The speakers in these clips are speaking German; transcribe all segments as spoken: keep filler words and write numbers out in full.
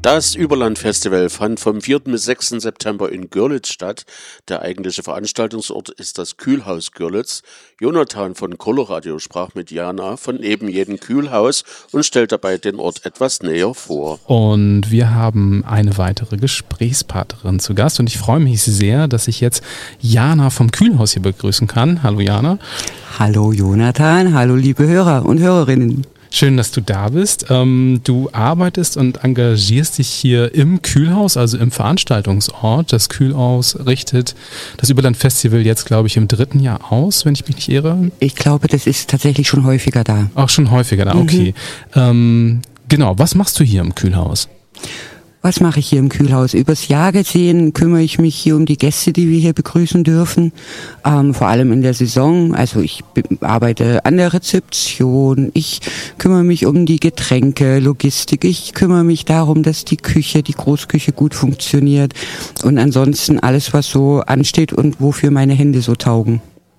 Das Überland-Festival fand vom vierten bis sechsten September in Görlitz statt. Der eigentliche Veranstaltungsort ist das Kühlhaus Görlitz. Jonathan von Coloradio sprach mit Jana von eben jedem Kühlhaus und stellt dabei den Ort etwas näher vor. Und wir haben eine weitere Gesprächspartnerin zu Gast und ich freue mich sehr, dass ich jetzt Jana vom Kühlhaus hier begrüßen kann. Hallo Jana. Hallo Jonathan, hallo liebe Hörer und Hörerinnen. Schön, dass du da bist. Ähm, du arbeitest und engagierst dich hier im Kühlhaus, also im Veranstaltungsort. Das Kühlhaus richtet das Überland-Festival jetzt, glaube ich, im dritten Jahr aus, wenn ich mich nicht irre. Ich glaube, das ist tatsächlich schon häufiger da. Auch schon häufiger da, okay. Mhm. Ähm, genau, was machst du hier im Kühlhaus? Was mache ich hier im Kühlhaus? Übers Jahr gesehen kümmere ich mich hier um die Gäste, die wir hier begrüßen dürfen. Ähm, vor allem in der Saison. Also ich be- arbeite an der Rezeption. Ich kümmere mich um die Getränke, Logistik. Ich kümmere mich darum, dass die Küche, die Großküche gut funktioniert. Und ansonsten alles, was so ansteht und wofür meine Hände so taugen.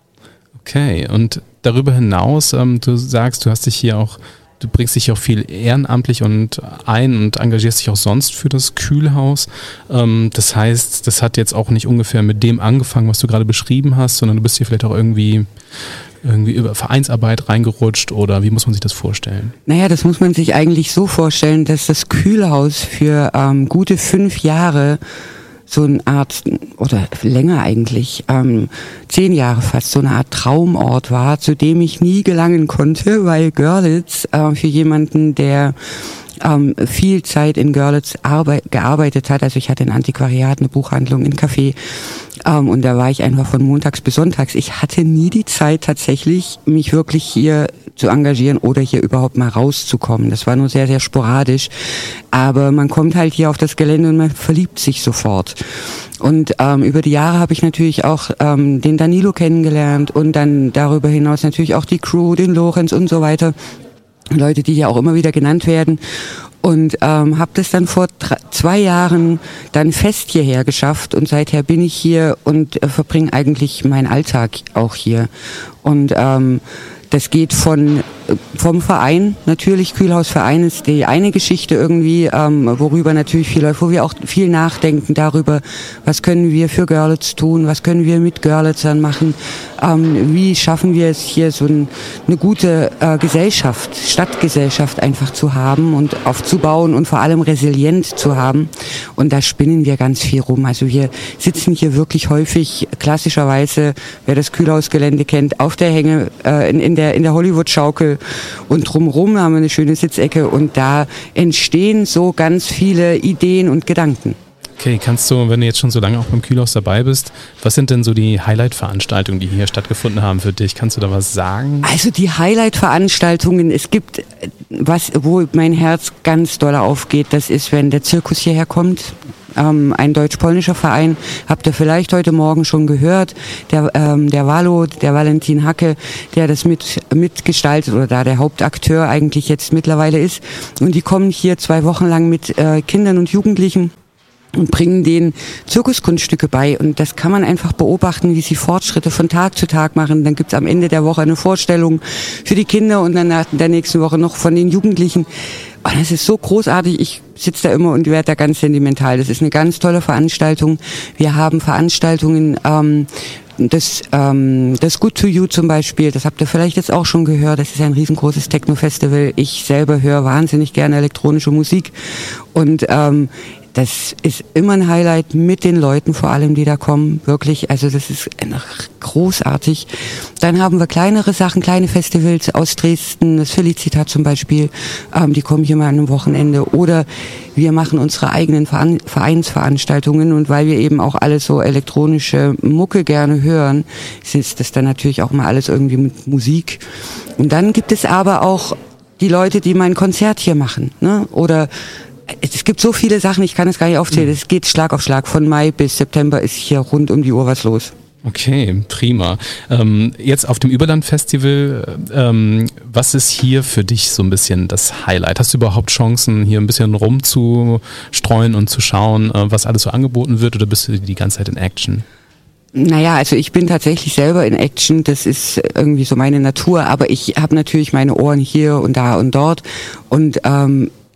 Okay, und darüber hinaus, ähm, du sagst, du hast dich hier auch Du bringst dich auch viel ehrenamtlich und ein und engagierst dich auch sonst für das Kühlhaus. Ähm, das heißt, das hat jetzt auch nicht ungefähr mit dem angefangen, was du gerade beschrieben hast, sondern du bist hier vielleicht auch irgendwie, irgendwie über Vereinsarbeit reingerutscht oder wie muss man sich das vorstellen? Naja, das muss man sich eigentlich so vorstellen, dass das Kühlhaus für ähm, gute fünf Jahre so eine Art, oder länger eigentlich, ähm, zehn Jahre fast, so eine Art Traumort war, zu dem ich nie gelangen konnte, weil Görlitz äh, für jemanden, der ähm, viel Zeit in Görlitz arbe- gearbeitet hat, also ich hatte ein Antiquariat, eine Buchhandlung, ein Café, ähm, und da war ich einfach von montags bis sonntags. Ich hatte nie die Zeit tatsächlich, mich wirklich hier zu engagieren oder hier überhaupt mal rauszukommen. Das war nur sehr, sehr sporadisch. Aber man kommt halt hier auf das Gelände und man verliebt sich sofort. Und ähm, über die Jahre habe ich natürlich auch ähm, den Danilo kennengelernt und dann darüber hinaus natürlich auch die Crew, den Lorenz und so weiter. Leute, die hier auch immer wieder genannt werden. Und ähm, habe das dann vor drei, zwei Jahren dann fest hierher geschafft und seither bin ich hier und äh, verbringe eigentlich meinen Alltag auch hier. Und ähm, das geht von vom Verein, natürlich, Kühlhausverein ist die eine Geschichte irgendwie, ähm, worüber natürlich viel läuft, wo wir auch viel nachdenken darüber, was können wir für Görlitz tun, was können wir mit Görlitzern machen, ähm, wie schaffen wir es hier so ein, eine gute äh, Gesellschaft, Stadtgesellschaft einfach zu haben und aufzubauen und vor allem resilient zu haben. Und da spinnen wir ganz viel rum. Also wir sitzen hier wirklich häufig, klassischerweise, wer das Kühlhausgelände kennt, auf der Hänge, äh, in, in der in der Hollywood-Schaukel und drumherum haben wir eine schöne Sitzecke und da entstehen so ganz viele Ideen und Gedanken. Okay, kannst du, wenn du jetzt schon so lange auch beim Kühlhaus dabei bist, was sind denn so die Highlight-Veranstaltungen, die hier stattgefunden haben für dich? Kannst du da was sagen? Also die Highlight-Veranstaltungen, es gibt was, wo mein Herz ganz doll aufgeht, das ist, wenn der Zirkus hierher kommt. Ähm, ein deutsch-polnischer Verein, habt ihr vielleicht heute Morgen schon gehört, der, ähm, der Valo, der Valentin Hacke, der das mit mitgestaltet oder da der Hauptakteur eigentlich jetzt mittlerweile ist. Und die kommen hier zwei Wochen lang mit äh, Kindern und Jugendlichen und bringen denen Zirkuskunststücke bei. Und das kann man einfach beobachten, wie sie Fortschritte von Tag zu Tag machen. Dann gibt's am Ende der Woche eine Vorstellung für die Kinder und dann nach der nächsten Woche noch von den Jugendlichen. Oh, das ist so großartig. Ich sitze da immer und werde da ganz sentimental. Das ist eine ganz tolle Veranstaltung. Wir haben Veranstaltungen, ähm, das, ähm, das Good to You zum Beispiel, das habt ihr vielleicht jetzt auch schon gehört. Das ist ein riesengroßes Techno-Festival. Ich selber höre wahnsinnig gerne elektronische Musik und ähm, das ist immer ein Highlight mit den Leuten, vor allem, die da kommen. Wirklich, also das ist großartig. Dann haben wir kleinere Sachen, kleine Festivals aus Dresden, das Felicitat zum Beispiel, ähm, die kommen hier mal an einem Wochenende. Oder wir machen unsere eigenen Vereinsveranstaltungen und weil wir eben auch alles so elektronische Mucke gerne hören, ist das dann natürlich auch mal alles irgendwie mit Musik. Und dann gibt es aber auch die Leute, die mein Konzert hier machen, ne? Oder es gibt so viele Sachen, ich kann es gar nicht aufzählen. Es geht Schlag auf Schlag. Von Mai bis September ist hier rund um die Uhr was los. Okay, prima. Ähm, jetzt auf dem Überland-Festival, ähm, was ist hier für dich so ein bisschen das Highlight? Hast du überhaupt Chancen, hier ein bisschen rumzustreuen und zu schauen, äh, was alles so angeboten wird, oder bist du die ganze Zeit in Action? Naja, also ich bin tatsächlich selber in Action, das ist irgendwie so meine Natur, aber ich habe natürlich meine Ohren hier und da und dort und ähm,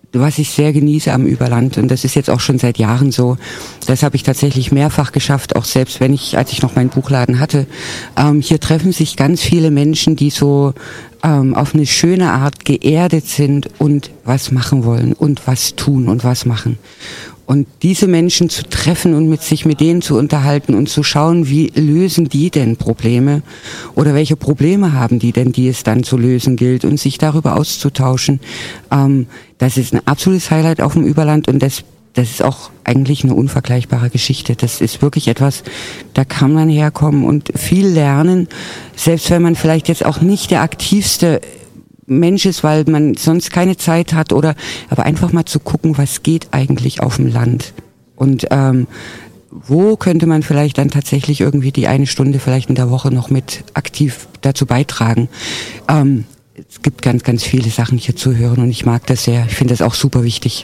was ich sehr genieße am Überland, und das ist jetzt auch schon seit Jahren so, das habe ich tatsächlich mehrfach geschafft, auch selbst wenn ich, als ich noch meinen Buchladen hatte, ähm, hier treffen sich ganz viele Menschen, die so ähm, auf eine schöne Art geerdet sind und was machen wollen und was tun und was machen. Und diese Menschen zu treffen und mit sich mit denen zu unterhalten und zu schauen, wie lösen die denn Probleme oder welche Probleme haben die denn, die es dann zu lösen gilt, und sich darüber auszutauschen, ähm, das ist ein absolutes Highlight auf dem Überland, und das, das ist auch eigentlich eine unvergleichbare Geschichte. Das ist wirklich etwas, da kann man herkommen und viel lernen, selbst wenn man vielleicht jetzt auch nicht der aktivste Mensch ist, weil man sonst keine Zeit hat, oder aber einfach mal zu gucken, was geht eigentlich auf dem Land, und ähm, wo könnte man vielleicht dann tatsächlich irgendwie die eine Stunde vielleicht in der Woche noch mit aktiv dazu beitragen. Ähm, es gibt ganz, ganz viele Sachen hier zu hören, und ich mag das sehr. Ich finde das auch super wichtig.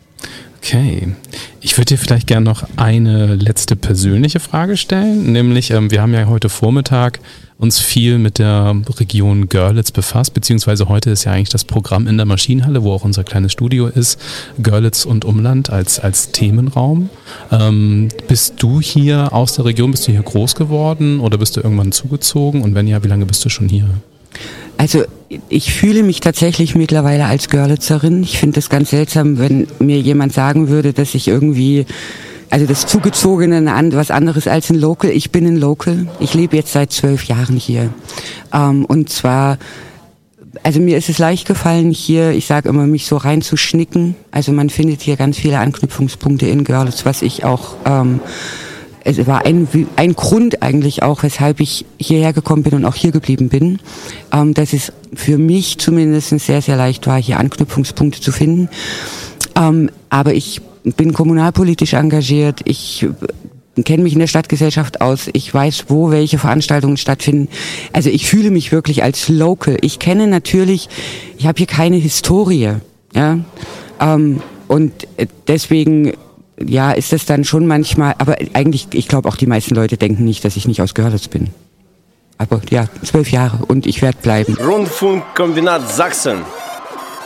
Okay, ich würde dir vielleicht gerne noch eine letzte persönliche Frage stellen, nämlich ähm, wir haben ja heute Vormittag uns viel mit der Region Görlitz befasst, beziehungsweise heute ist ja eigentlich das Programm in der Maschinenhalle, wo auch unser kleines Studio ist, Görlitz und Umland als, als Themenraum. Ähm, bist du hier aus der Region, bist du hier groß geworden oder bist du irgendwann zugezogen, und wenn ja, wie lange bist du schon hier? Also ich fühle mich tatsächlich mittlerweile als Görlitzerin. Ich finde es ganz seltsam, wenn mir jemand sagen würde, dass ich irgendwie, also das Zugezogene was anderes als ein Local. Ich bin ein Local. Ich lebe jetzt seit zwölf Jahren hier. Ähm, und zwar, also mir ist es leicht gefallen, hier, ich sage immer, mich so reinzuschnicken. Also man findet hier ganz viele Anknüpfungspunkte in Görlitz, was ich auch... Ähm, Es war ein, ein Grund eigentlich auch, weshalb ich hierher gekommen bin und auch hier geblieben bin, ähm, dass es für mich zumindest sehr, sehr leicht war, hier Anknüpfungspunkte zu finden. Ähm, aber ich bin kommunalpolitisch engagiert, ich kenne mich in der Stadtgesellschaft aus, ich weiß, wo welche Veranstaltungen stattfinden. Also ich fühle mich wirklich als Local. Ich kenne natürlich, ich habe hier keine Historie, ja, ähm, und deswegen... Ja, ist das dann schon manchmal, aber eigentlich, ich glaube auch die meisten Leute denken nicht, dass ich nicht aus Görlitz bin. Aber ja, zwölf Jahre und ich werde bleiben. Rundfunkkombinat Sachsen.